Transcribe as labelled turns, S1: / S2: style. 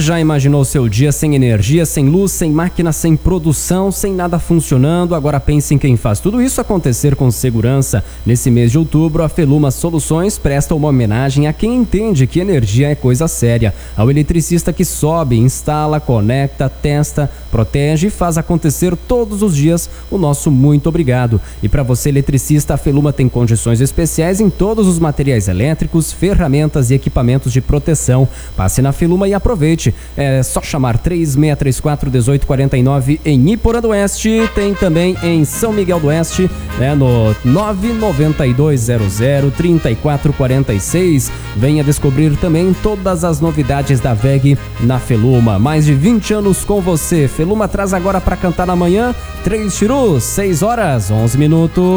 S1: já imaginou seu dia sem energia, sem luz, sem máquina, sem produção, sem nada funcionando? Agora pense em quem faz tudo isso acontecer com segurança. Nesse mês de outubro, a Feluma Soluções presta uma homenagem a quem entende que energia é coisa séria. Ao eletricista que sobe, instala, conecta, testa, protege e faz acontecer todos os dias o nosso muito obrigado. E para você, eletricista, a Feluma tem condições especiais em todos os materiais elétricos, ferramentas e equipamentos de proteção. Passe na Feluma e aproveite. É só chamar 3634-1849 em Iporã do Oeste. Tem também em São Miguel do Oeste, no 99200-3446. Venha descobrir também todas as novidades da WEG na Feluma. Mais de 20 anos com você. Feluma traz agora para cantar amanhã 3 Chirus, 6 horas, 11 minutos.